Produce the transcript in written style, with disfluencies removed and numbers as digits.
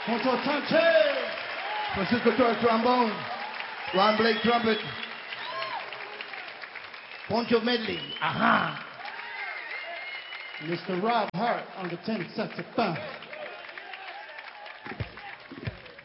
Poncho Sanchez. Francisco Torres trombone. Ron Blake trumpet. Poncho Medley. Aha. Mr. Rob Hart on the tenor saxophone.